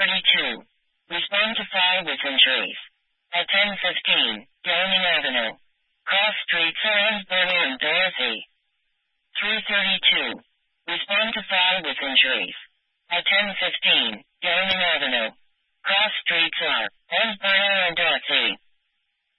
3:32. Respond to fire with injuries. At 10:15, Downing Avenue. Cross streets Owensboro and Dorothy. 3:32. Respond to fire with injuries. At 10:15,